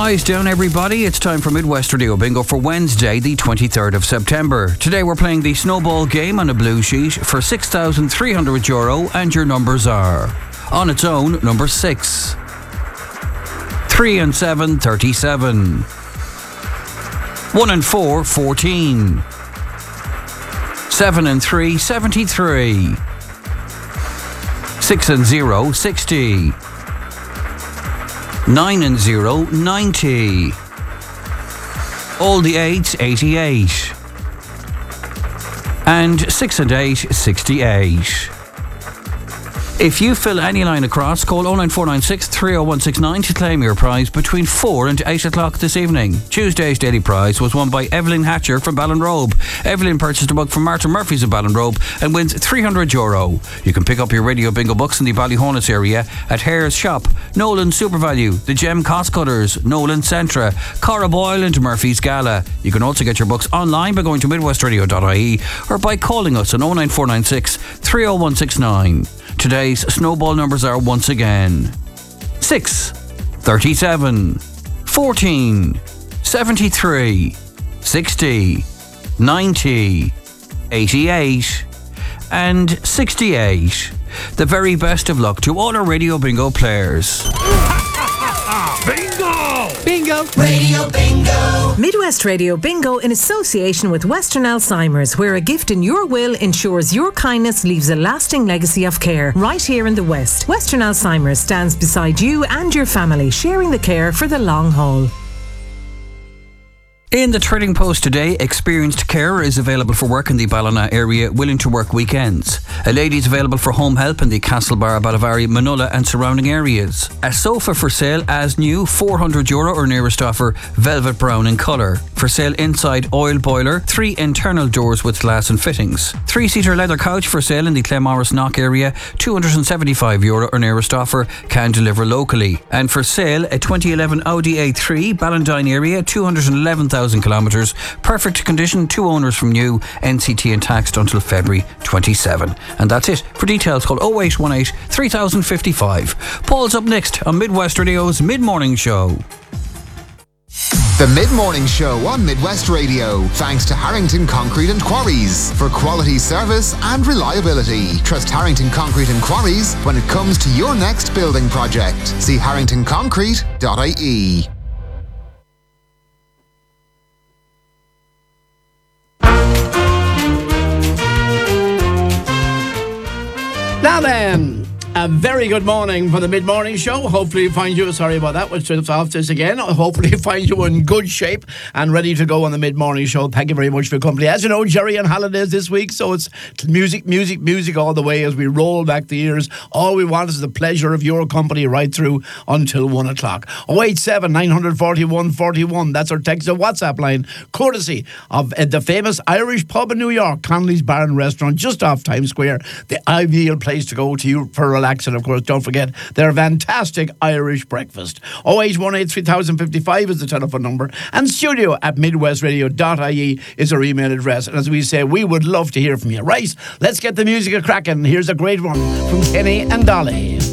Eyes down, everybody. It's time for Midwest Radio Bingo for Wednesday, the 23rd of September. Today we're playing the snowball game on a blue sheet for €6,300, and your numbers are: on its own, number 6. 3 and 7, 37. 1 and 4, 14. 7 and 3, 73. 6 and 0, 60. 9 and 0, 90. All the 8s, 88. And 6 and 8, 68. If you fill any line across, call 09496 30169 to claim your prize between 4 and 8 o'clock this evening. Tuesday's daily prize was won by Evelyn Hatcher from Ballinrobe. Evelyn purchased a book from Martin Murphy's of Ballinrobe and wins €300. You can pick up your Radio Bingo books in the Ballyhonus area at Hare's Shop, Nolan SuperValue, the Gem Cost Cutters, Nolan Centra, Cara Boyle and Murphy's Gala. You can also get your books online by going to midwestradio.ie or by calling us on 09496 30169. Today's snowball numbers are once again 6, 37, 14, 73, 60, 90, 88 and 68. The very best of luck to all our Radio Bingo players. Bingo! Bingo! Radio Bingo! Midwest Radio Bingo in association with Western Alzheimer's, where a gift in your will ensures your kindness leaves a lasting legacy of care right here in the West. Western Alzheimer's stands beside you and your family, sharing the care for the long haul. In the Trading Post today, experienced carer is available for work in the Ballina area, willing to work weekends. A lady is available for home help in the Castlebar, Ballivary, Manola and surrounding areas. A sofa for sale as new, €400 or nearest offer, velvet brown in colour. For sale inside oil boiler, 3 internal doors with glass and fittings. 3-seater leather couch for sale in the Clemorris Knock area, €275 or nearest offer, can deliver locally. And for sale, a 2011 Audi A3, Ballindine area, 211,000 kilometres, perfect condition, 2 owners from new, NCT and taxed until February 27. And that's it. For details, call 0818 3055. Paul's up next on Midwest Radio's Mid-Morning Show. The Mid-Morning Show on Midwest Radio, thanks to Harrington Concrete and Quarries. For quality service and reliability, trust Harrington Concrete and Quarries when it comes to your next building project. See harringtonconcrete.ie. Now then, a very good morning for the Mid-Morning Show. Hopefully find you, sorry about that, we'll trip off this again. Hopefully find you in good shape and ready to go on the Mid-Morning Show. Thank you very much for your company. As you know, Jerry on holidays this week, so it's music all the way as we roll back the years. All we want is the pleasure of your company right through until 1 o'clock. 087 941 41. That's our text and WhatsApp line, courtesy of the famous Irish pub in New York, Connolly's Bar and Restaurant, just off Times Square. The ideal place to go to you for relaxing. Of course, don't forget their fantastic Irish breakfast. 0818 3055 is the telephone number, and studio at midwestradio.ie is our email address. And as we say, we would love to hear from you. Right, let's get the music a cracking. Here's a great one from Kenny and Dolly.